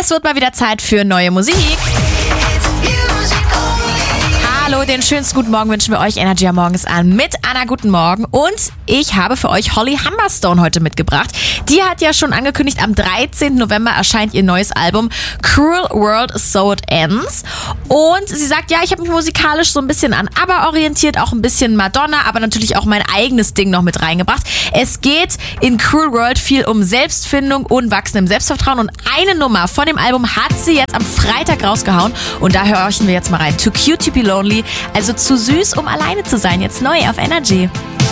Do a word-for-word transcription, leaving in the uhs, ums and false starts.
Es wird mal wieder Zeit für neue Musik. Hallo, den schönsten guten Morgen wünschen wir euch. Energy am Morgens an mit Anna. Guten Morgen. Und ich habe für euch Holly Humberstone heute mitgebracht. Die hat ja schon angekündigt, am dreizehnten November erscheint ihr neues Album Cruel World, So It Ends. Und sie sagt, ja, ich habe mich musikalisch so ein bisschen an ABBA orientiert, auch ein bisschen Madonna, aber natürlich auch mein eigenes Ding noch mit reingebracht. Es geht in Cruel World viel um Selbstfindung und wachsendem Selbstvertrauen. Und eine Nummer von dem Album hat sie jetzt am Freitag rausgehauen. Und da horchen wir jetzt mal rein. Too Cute to be Lonely. Also zu süß, um alleine zu sein. Jetzt neu auf Energy.